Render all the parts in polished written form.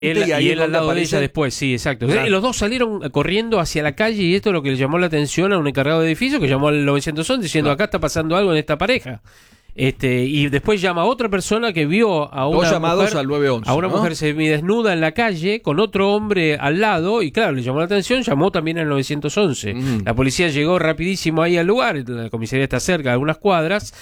Y él al lado de ella después, sí, exacto. Claro. Los dos salieron corriendo hacia la calle y esto es lo que le llamó la atención a un encargado de edificio que llamó al 911 diciendo acá está pasando algo en esta pareja. Y después llama a otra persona que vio a una llamados al 911, a una mujer semidesnuda en la calle con otro hombre al lado y claro, le llamó la atención, llamó también al 911. La policía llegó rapidísimo ahí al lugar, la comisaría está cerca, algunas cuadras,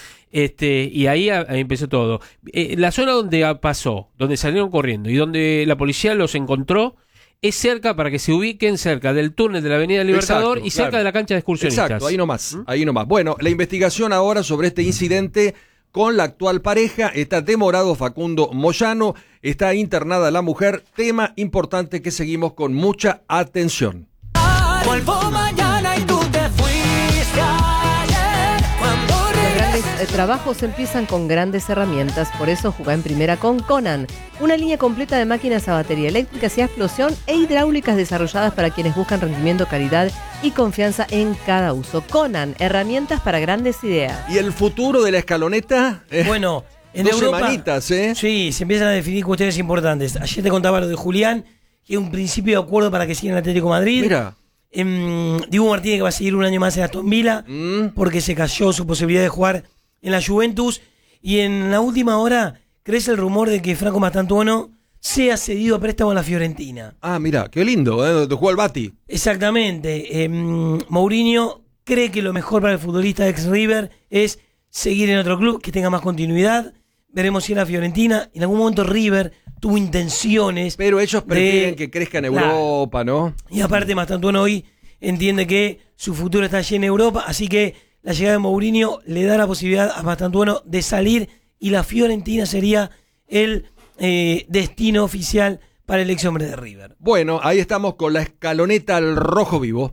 y ahí empezó todo. La zona donde pasó, donde salieron corriendo y donde la policía los encontró es cerca, para que se ubiquen, cerca del túnel de la Avenida Libertador. Exacto, y cerca de la cancha de excursionistas. Exacto, ahí nomás. Bueno, la investigación ahora sobre este incidente con la actual pareja, está demorado Facundo Moyano, está internada la mujer, tema importante que seguimos con mucha atención. Vuelvo mañana y tú te fuiste ayer. Los grandes trabajos empiezan con grandes herramientas, por eso jugá en primera con Conan. Una línea completa de máquinas a batería eléctrica y a explosión e hidráulicas desarrolladas para quienes buscan rendimiento, calidad y confianza en cada uso. Conan, herramientas para grandes ideas. ¿Y el futuro de la escaloneta? Bueno, en Dos Europa, semanitas, ¿eh? Sí, se empiezan a definir cuestiones importantes. Ayer te contaba lo de Julián, que es un principio de acuerdo para que siga en el Atlético de Madrid. Mira. Dibu Martínez, que va a seguir un año más en Aston Villa, porque se cayó su posibilidad de jugar en la Juventus. Y en la última hora crece el rumor de que Franco Mastantuono sea cedido a préstamo a la Fiorentina. Ah, mira, qué lindo, de jugar al Bati. Exactamente. Mourinho cree que lo mejor para el futbolista ex River es seguir en otro club que tenga más continuidad. Veremos si en la Fiorentina. En algún momento River tuvo intenciones. Pero ellos prefieren que crezca en Europa, ¿no? Y aparte, Mastantuono hoy entiende que su futuro está allí en Europa. Así que la llegada de Mourinho le da la posibilidad a Mastantuono de salir. Y la Fiorentina sería el destino oficial para el ex hombre de River. Bueno, ahí estamos con la escaloneta al rojo vivo.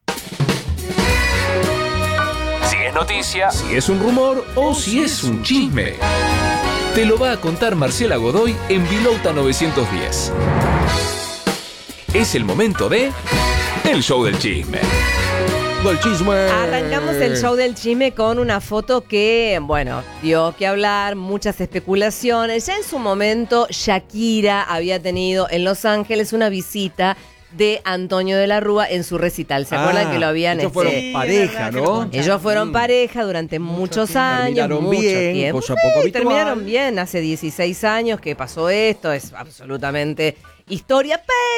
Si es noticia, si es un rumor o si es un chisme. Te lo va a contar Marcela Godoy en Vilouta 910. Es el momento de El Show del Chisme. El chisme. Arrancamos el show del chisme con una foto que, bueno, dio que hablar, muchas especulaciones. Ya en su momento, Shakira había tenido en Los Ángeles una visita de Antonio de la Rúa en su recital. ¿Se acuerdan que lo habían... Ellos fueron pareja, ¿no? Ellos fueron pareja durante muchos años, terminaron mucho bien, tiempo. cosa poco habitual. Terminaron bien, hace 16 años que pasó esto, es absolutamente historia,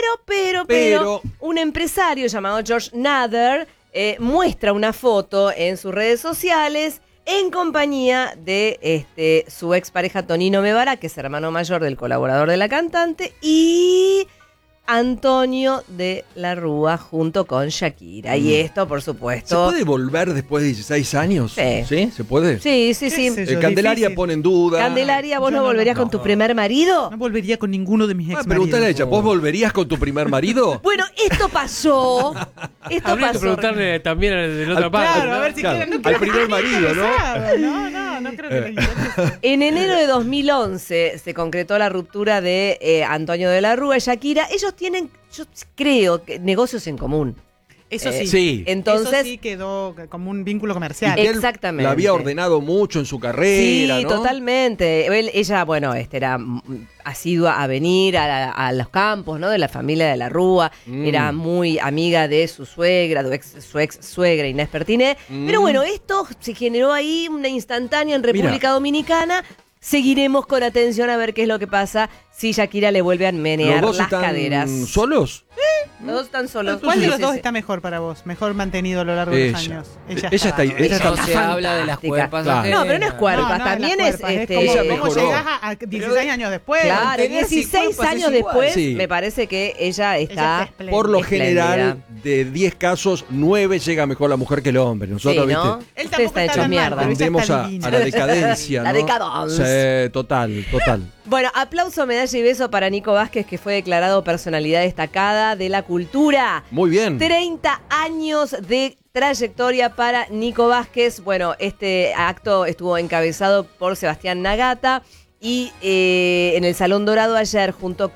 pero un empresario llamado George Nader muestra una foto en sus redes sociales en compañía de su expareja Tonino Mebará, que es hermano mayor del colaborador de la cantante, y Antonio de la Rúa junto con Shakira. Y esto, por supuesto... ¿Se puede volver después de 16 años? Sí. ¿Sí? ¿Se puede? Sí. Candelaria pone en duda. Candelaria, ¿vos no volverías con tu primer marido? No volvería con ninguno de mis ex maridos. Pregúntale a ella, ¿vos volverías con tu primer marido? Bueno, esto pasó. Habría que preguntarle también de la otra parte. Claro, a ver si quieren. Al primer marido, ¿no? No creo que le interese. En enero de 2011 se concretó la ruptura de Antonio de la Rúa y Shakira. Ellos tienen, yo creo, negocios en común. Eso sí. Sí. Entonces, eso sí quedó como un vínculo comercial. Exactamente. La había ordenado mucho en su carrera, sí, ¿no? Totalmente. Ella, bueno, era asidua a venir a los campos, ¿no? De la familia de la Rúa. Era muy amiga de su suegra, su ex suegra Inés Pertiné. Pero bueno, esto se generó ahí una instantánea en República Dominicana. Seguiremos con atención a ver qué es lo que pasa si Shakira le vuelve a menear ¿Los dos las están caderas. solos? Los dos están solos. ¿Cuál de los dos Sí. está mejor para vos? Mejor mantenido a lo largo de los años. Ella está No se habla de las cuerpas Claro. ajenas. No, pero no es cuerpas, No, también las es... cuerpas, Ella ¿cómo mejoró. llegás a 16 años después? Claro, tener 16 cuerpas años es igual. después, Sí. me parece que ella está... espléndida. Por lo Espléndida. general, de 10 casos, 9 llega mejor la mujer que el hombre. Nosotros, Sí, ¿no? ¿viste? Él Usted tampoco está hecho tan mal, mierda. pero ella Tendemos está a divina. la decadencia, La ¿no? decadencia. Sí, total. Bueno, aplauso, medalla y beso para Nico Vázquez, que fue declarado personalidad destacada de la cultura. Muy bien. 30 años de trayectoria para Nico Vázquez. Bueno, este acto estuvo encabezado por Sebastián Nagata y en el Salón Dorado ayer junto con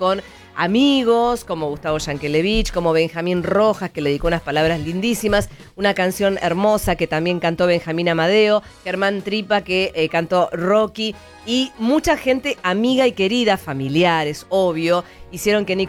amigos como Gustavo Yankelevich, como Benjamín Rojas, que le dedicó unas palabras lindísimas, una canción hermosa que también cantó Benjamín Amadeo, Germán Tripa, que cantó Rocky, y mucha gente amiga y querida, familiares, obvio, hicieron que Nico